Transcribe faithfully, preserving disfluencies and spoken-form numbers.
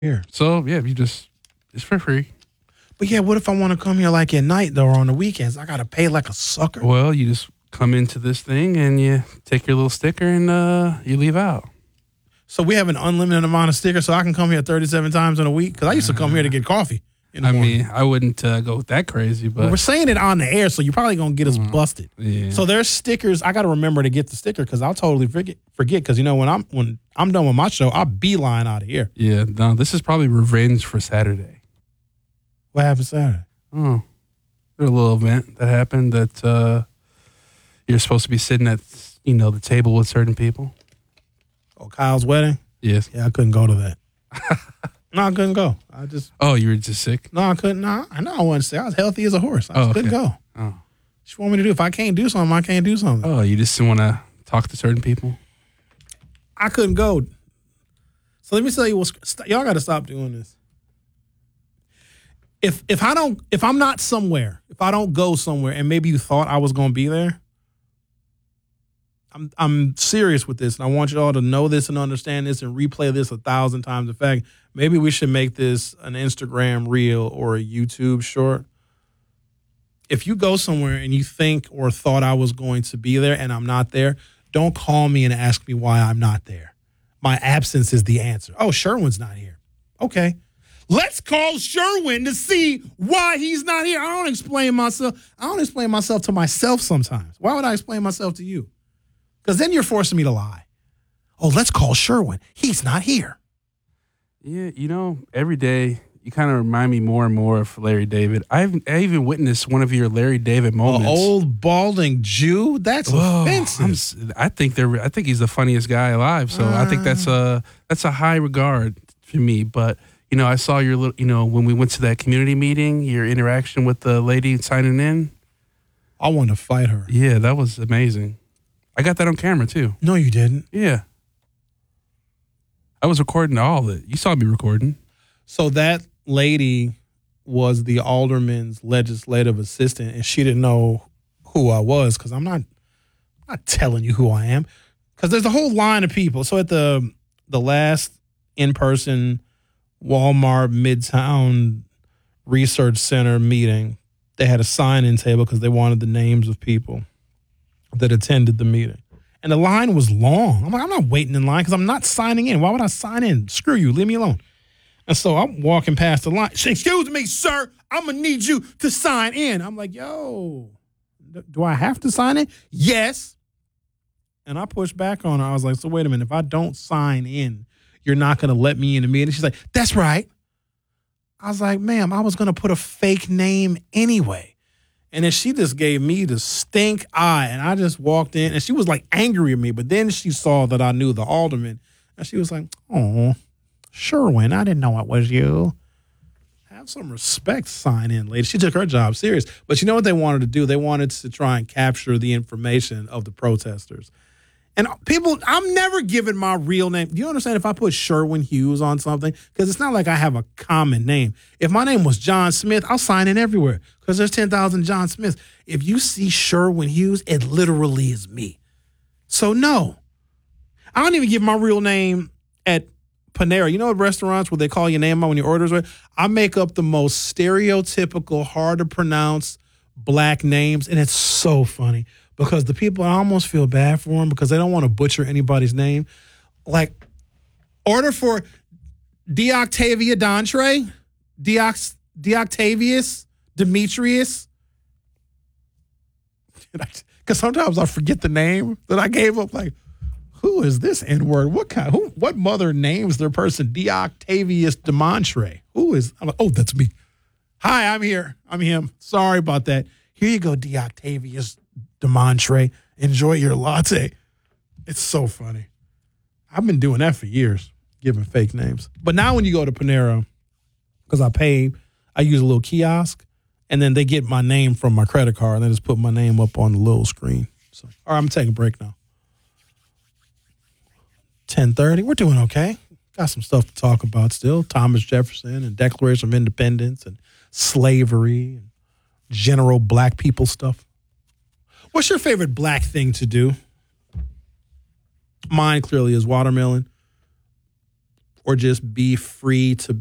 here. So yeah, you just it's for free. But yeah, what if I want to come here like at night though, or on the weekends? I gotta pay like a sucker. Well, you just come into this thing and you take your little sticker and uh, you leave out. So we have an unlimited amount of stickers, so I can come here thirty-seven times in a week. Because I used to come here to get coffee. In the I morning. mean, I wouldn't uh, go that crazy, but Well, we're saying it on the air, so you're probably gonna get us Mm. busted. yeah. So there's stickers. I got to remember to get the sticker because I'll totally forget. Forget because you know when I'm when I'm done with my show, I'll beeline out of here. yeah, no, this is probably revenge for Saturday. What happened Saturday? Oh, there's a little event that happened that uh, you're supposed to be sitting at, you know, the table with certain people. Oh, Kyle's wedding. Yes. Yeah, I couldn't go to that. No, I couldn't go. I just Oh, you were just sick. no, I couldn't. No, I know I wasn't sick. I was healthy as a horse. I just Oh, couldn't okay. go. Oh, What you want me to do? If I can't do something, I can't do something. oh, you just didn't want to talk to certain people. I couldn't go. So let me tell you what's st- y'all got to stop doing this. If if I don't if I'm not somewhere, if I don't go somewhere, and maybe you thought I was gonna be there, I'm I'm serious with this, and I want you all to know this and understand this and replay this a thousand times. In fact, maybe we should make this an Instagram reel or a YouTube short. If you go somewhere and you think or thought I was going to be there and I'm not there, don't call me and ask me why I'm not there. My absence is the answer. Oh, Sherwin's not here. Okay. Let's call Sherwin to see why he's not here. I don't explain myself. I don't explain myself to myself sometimes. Why would I explain myself to you? Because then you're forcing me to lie. Oh, let's call Sherwin. He's not here. Yeah, you know, every day you kind of remind me more and more of Larry David. I've I even witnessed one of your Larry David moments. An old balding Jew? That's Oh, offensive. I'm s- I think they're. I think he's the funniest guy alive. So I think that's a that's a high regard for me. But you know, I saw your little. You know, when we went to that community meeting, your interaction with the lady signing in. I want to fight her. Yeah, that was amazing. I got that on camera too. No, you didn't. Yeah, I was recording all of it. You saw me recording. So that lady was the alderman's legislative assistant, and she didn't know who I was because I'm not, I'm not telling you who I am. Because there's a whole line of people. So at the the last in-person Walmart Midtown Research Center meeting, they had a sign-in table because they wanted the names of people that attended the meeting. And the line was long. I'm like, I'm not waiting in line because I'm not signing in. Why would I sign in? Screw you. Leave me alone. And so I'm walking past the line. She, excuse me, sir. I'm going to need you to sign in. I'm like, yo, do I have to sign in? Yes. And I pushed back on her. I was like, so wait a minute. If I don't sign in, you're not going to let me in the meeting? She's like, that's right. I was like, ma'am, I was going to put a fake name anyway. And then she just gave me the stink eye. And I just walked in. And she was like angry at me. But then she saw that I knew the alderman. And she was like, oh, Sherwin, I didn't know it was you. Have some respect, sign in, lady. She took her job serious. But you know what they wanted to do? They wanted to try and capture the information of the protesters. And people, I'm never giving my real name. Do you understand if I put Sherwin Hughes on something? Because it's not like I have a common name. If my name was John Smith, I'll sign in everywhere because there's ten thousand John Smiths. If you see Sherwin Hughes, it literally is me. So no, I don't even give my real name at Panera. You know what restaurants where they call your name out when your orders are? I make up the most stereotypical, hard to pronounce black names, and it's so funny. Because the people, I almost feel bad for them because they don't want to butcher anybody's name. Like, order for Deoctavia Dontre, Deox, Deoctavius, Demetrius. Because sometimes I forget the name that I gave up. Like, who is this N-word? What kind? Who? What mother names their person Deoctavius Demontre? Who is? I'm like, oh, that's me. Hi, I'm here. I'm him. Sorry about that. Here you go, Deoctavius Demontre, enjoy your latte. It's so funny. I've been doing that for years, giving fake names. But now when you go to Panera, because I pay, I use a little kiosk, and then they get my name from my credit card, and they just put my name up on the little screen. So, all right, I'm taking a break now. ten thirty, we're doing okay. Got some stuff to talk about still. Thomas Jefferson and Declaration of Independence and slavery and general black people stuff. What's your favorite black thing to do? Mine clearly is watermelon. or just be free to